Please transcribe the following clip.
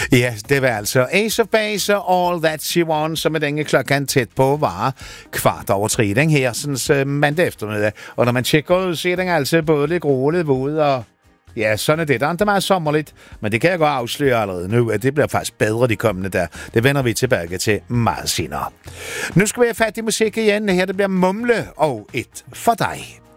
Ja, det var altså Ace of Base og All That She Wants, som med denne klokken tæt på var 3:15 den her sådan, mandag eftermiddag. Og når man tjekker ud, så er den altså både lidt grå, lidt våd, og ja, sådan er det. Der er ikke meget sommerligt, men det kan jeg godt afsløre allerede nu, at det bliver faktisk bedre de kommende dage. Det vender vi tilbage til meget senere. Nu skal vi have fat i musik igen. Her det bliver Mumle og Et for dig.